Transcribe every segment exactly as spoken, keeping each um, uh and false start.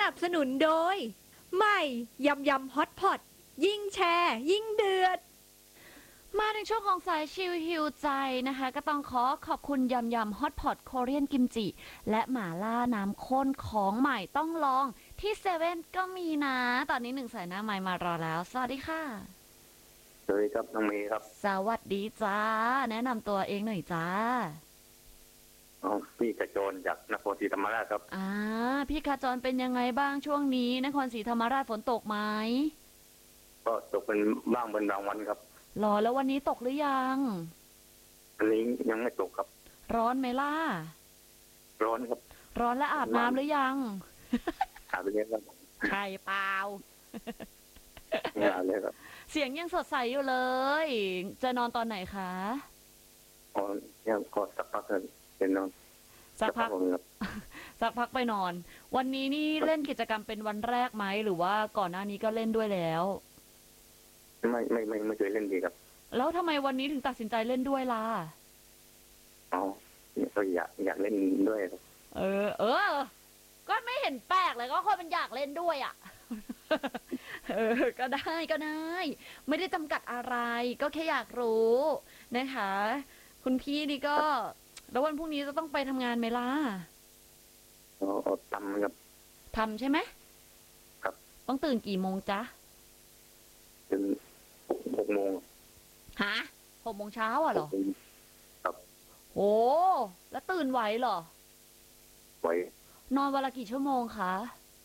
นับสนุนโดยใหม่ยำยำฮอตพอตยิ่งแชร์ยิ่งเดือดมาในช่วงของสายชิลฮิวใจนะคะก็ต้องขอขอบคุณยำยำฮอตพอตโคเรียนกิมจิและหม่าล่าน้ำข้นของใหม่ต้องลองที่เซเว่นก็มีนะตอนนี้หนึ่งสายหน้าใหม่มารอแล้วสวัสดีค่ะสวัสดีครับน้องเมย์ครับสวัสดีจ้าแนะนำตัวเองหน่อยจ้าอ๋อพี่กระโจนจากนครศรีธรรมราชครับอ่าพี่ขจรเป็นยังไงบ้างช่วงนี้นครศรีธรรมราชฝนตกไหมก็ตกเป็นบ้างเป็นบางวันครับรอแล้ววันนี้ตกหรือยังอันนี้ยังไม่ตกครับร้อนไหมล่ะร้อนครับร้อนแล้วอาบน้ำหรือยังอาบไปเยอะครับใช่เปล่าไม่อาบเลยครับเสียงยังสดใสอยู่เลยจะนอนตอนไหนคะอ๋อยังก็สักพักเลยเป็นนอนสักพักสักพักไปนอนวันนี้นี่เล่นกิจกรรมเป็นวันแรกไหมหรือว่าก่อนหน้านี้ก็เล่นด้วยแล้วไม่ไม่ไม่ไม่เคยเล่นดีครับแล้วทำไมวันนี้ถึงตัดสินใจเล่นด้วยล่ะอ๋อก็อยากอยากเล่นด้วยครับเออเออก็ไม่เห็นแปลกเลยก็คนมันอยากเล่นด้วยอ่ะเออก็ได้ก็ได้ไม่ได้จำกัดอะไรก็แค่อยากรู้นะคะคุณพี่นี่ก็แล้ววันพรุ่งนี้จะต้องไปทำงานไหมล่ะอ๋อทำครับทำใช่ไหมครับต้องตื่นกี่โมงจ๊ะถึงหกโมงฮะหกโมงเช้าอ่ะเหรอครับโอ้แล้วตื่นไหวเหรอไหวนอนวันละกี่ชั่วโมงคะ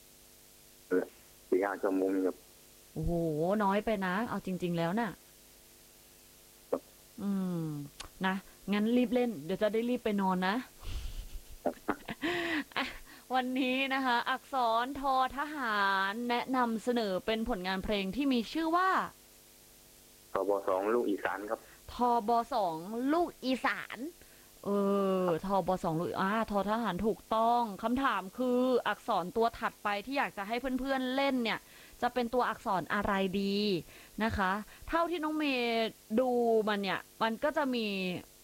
สี่ห้าชั่วโมงครับโอ้โหน้อยไปนะเอาจริงๆแล้วน่ะอืมนะงั้นรีบเล่นเดี๋ยวจะได้รีบไปนอนนะวันนี้นะคะอักษรทอทหารแนะนำเสนอเป็นผลงานเพลงที่มีชื่อว่าทบสองลูกอีสานครับทบสองลูกอีสานเออทบสองลูกอ่าทอทหารถูกต้องคำถามคืออักษรตัวถัดไปที่อยากจะให้เพื่อนๆเล่นเนี่ยจะเป็นตัวอักษรอะไรดีนะคะเท่าที่น้องเมย์ดูมันเนี่ยมันก็จะมี